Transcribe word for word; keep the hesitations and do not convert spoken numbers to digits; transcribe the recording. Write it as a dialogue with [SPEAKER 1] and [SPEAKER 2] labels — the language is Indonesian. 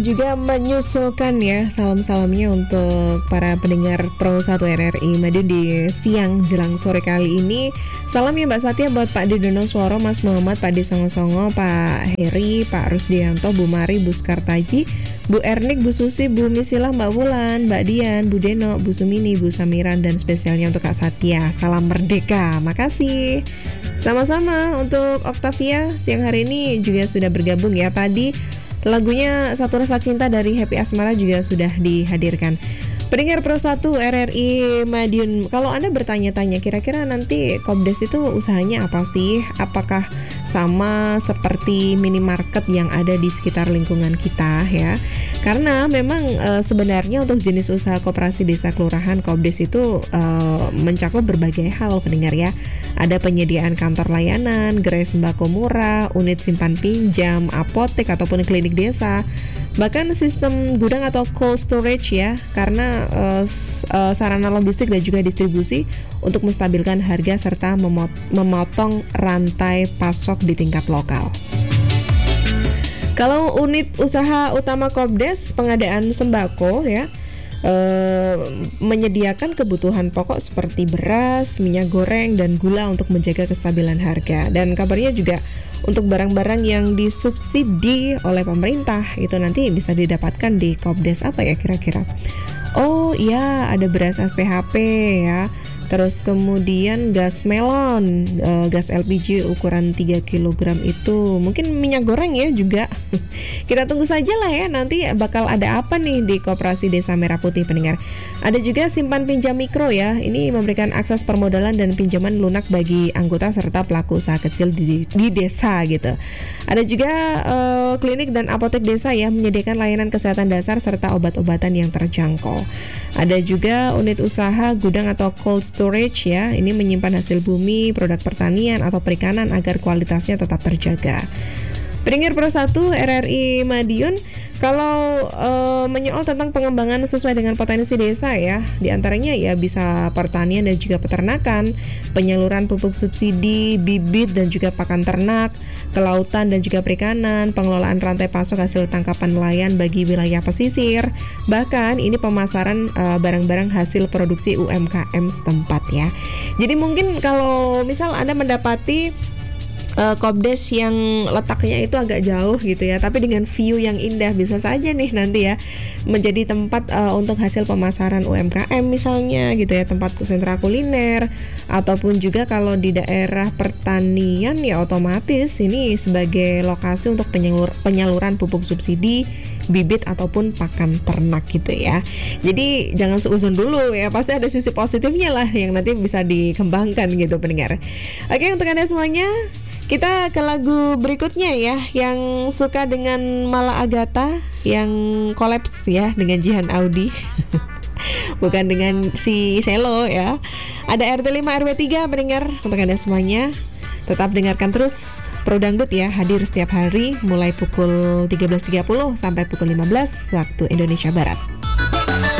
[SPEAKER 1] yang juga menyusulkan ya salam-salamnya untuk para pendengar Pro satu R R I Madiun di siang jelang sore kali ini. Salam ya Mbak Satya buat Pak Didono Suara, Mas Muhammad, Pak D Songo Songo, Pak Heri, Pak Rusdianto, Bu Mari, Bu Skartaji, Bu Ernik, Bu Susi, Bu Misilah, Mbak Wulan, Mbak Dian, Bu Deno, Bu Sumini, Bu Samiran, dan spesialnya untuk Kak Satya. Salam merdeka, makasih. Sama-sama untuk Octavia siang hari ini juga sudah bergabung ya. Tadi lagunya Satu Rasa Cinta dari Happy Asmara juga sudah dihadirkan. Pendengar Pro satu R R I Madiun, kalau Anda bertanya-tanya kira-kira nanti Kopdes itu usahanya apa sih? Apakah sama seperti minimarket yang ada di sekitar lingkungan kita ya? Karena memang e, sebenarnya untuk jenis usaha koperasi desa kelurahan Kopdes itu e, mencakup berbagai hal pendengar ya. Ada penyediaan kantor layanan, gerai sembako murah, unit simpan pinjam, apotek ataupun klinik desa. Bahkan sistem gudang atau cold storage ya, karena uh, uh, sarana logistik dan juga distribusi untuk menstabilkan harga serta memot- memotong rantai pasok di tingkat lokal. Kalau unit usaha utama Kopdes pengadaan sembako ya, uh, menyediakan kebutuhan pokok seperti beras, minyak goreng, dan gula untuk menjaga kestabilan harga. Dan kabarnya juga untuk barang-barang yang disubsidi oleh pemerintah itu nanti bisa didapatkan di Kopdes apa ya kira-kira? Oh iya, ada beras S P H P ya. Terus kemudian gas melon, uh, gas L P G ukuran tiga kilogram itu. Mungkin minyak goreng ya juga. Kita tunggu saja lah ya, nanti bakal ada apa nih di Koperasi Desa Merah Putih pendengar. Ada juga simpan pinjam mikro ya. Ini memberikan akses permodalan dan pinjaman lunak bagi anggota serta pelaku usaha kecil di, di desa gitu. Ada juga uh, klinik dan apotek desa ya, menyediakan layanan kesehatan dasar serta obat-obatan yang terjangkau. Ada juga unit usaha gudang atau cold storage ya, ini menyimpan hasil bumi, produk pertanian atau perikanan agar kualitasnya tetap terjaga. Pendengar Pro satu R R I Madiun, kalau e, menyoal tentang pengembangan sesuai dengan potensi desa ya, diantaranya ya bisa pertanian dan juga peternakan, penyaluran pupuk subsidi, bibit dan juga pakan ternak, kelautan dan juga perikanan, pengelolaan rantai pasok hasil tangkapan nelayan bagi wilayah pesisir, bahkan ini pemasaran e, barang-barang hasil produksi U M K M setempat ya. Jadi mungkin kalau misal Anda mendapati Uh, Kopdes yang letaknya itu agak jauh gitu ya, tapi dengan view yang indah, bisa saja nih nanti ya menjadi tempat uh, untuk hasil pemasaran U M K M misalnya gitu ya, tempat sentra kuliner, ataupun juga kalau di daerah pertanian ya otomatis ini sebagai lokasi untuk penyalur, penyaluran pupuk subsidi, bibit ataupun pakan ternak gitu ya. Jadi jangan seuzon dulu ya, pasti ada sisi positifnya lah yang nanti bisa dikembangkan gitu pendengar. Oke, untuk Anda semuanya, kita ke lagu berikutnya ya, yang suka dengan Mala Agatha yang kolaps ya dengan Jihan Audi. Bukan dengan si Selo ya. Ada R T lima R W tiga pendengar. Untuk Anda semuanya, tetap dengarkan terus Pro Dangdut ya, hadir setiap hari mulai pukul tiga belas tiga puluh sampai pukul lima belas waktu Indonesia Barat.